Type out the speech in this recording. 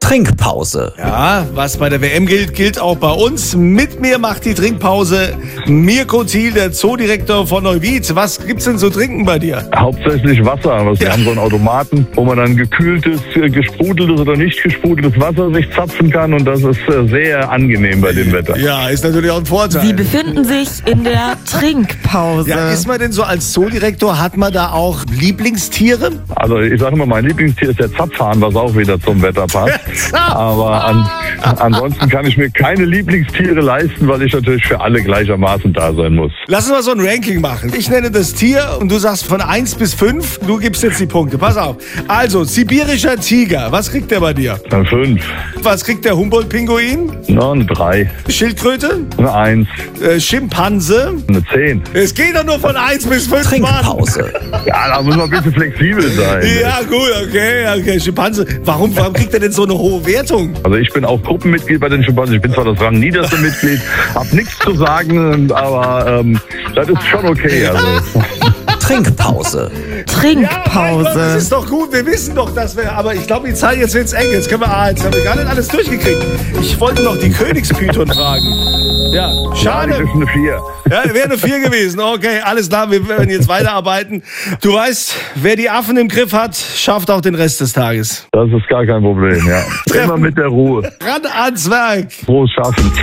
Trinkpause. Ja, was bei der WM gilt, gilt auch bei uns. Mit mir macht die Trinkpause Mirko Thiel, der Zoodirektor von Neuwied. Was gibt's denn zu trinken bei dir? Hauptsächlich Wasser. Also wir haben so einen Automaten, wo man dann gekühltes, gesprudeltes oder nicht gesprudeltes Wasser sich zapfen kann. Und das ist sehr angenehm bei dem Wetter. Ja, ist natürlich auch ein Vorteil. Sie befinden sich in der Trinkpause. Ja, ist man denn so als Zoodirektor, hat man da auch Lieblingstiere? Also ich sage immer, mein Lieblingstier ist der Zapfhahn, was auch wieder zum Wetter passt. Aber ansonsten kann ich mir keine Lieblingstiere leisten, weil ich natürlich für alle gleichermaßen da sein muss. Lass uns mal so ein Ranking machen. Ich nenne das Tier und du sagst von 1 bis 5. Du gibst jetzt die Punkte. Pass auf. Also, sibirischer Tiger. Was kriegt der bei dir? Eine 5. Was kriegt der Humboldt-Pinguin? Na, eine 3. Schildkröte? Eine 1. Schimpanse? Eine 10. Es geht doch nur von 1 bis 5. Trinkpause. Ja, da muss man ein bisschen flexibel sein. Ja, gut, okay. Schimpanse. Warum kriegt er denn so eine hohe Wertung? Also ich bin auch Gruppenmitglied bei den Schimpansen. Ich bin zwar das rangniederste Mitglied, hab nichts zu sagen, aber das ist schon okay. Also. Trinkpause. Trinkpause. Ja, das ist doch gut, wir wissen doch, dass wir. Aber ich glaube, die Zeit jetzt wird's eng. Jetzt jetzt haben wir gar nicht alles durchgekriegt. Ich wollte noch die Königspython fragen. Ja, schade. Ja, das ist eine 4. Ja, wäre eine 4 gewesen. Okay, alles klar, wir werden jetzt weiterarbeiten. Du weißt, wer die Affen im Griff hat, schafft auch den Rest des Tages. Das ist gar kein Problem, ja. Immer mit der Ruhe. Ran ans Werk. Frohes Schaffen.